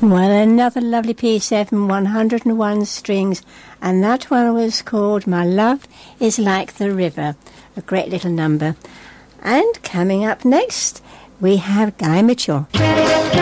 Well, another lovely piece there from 101 Strings, and that one was called My Love Is Like the River, a great little number. And coming up next, we have Guy Mitchell.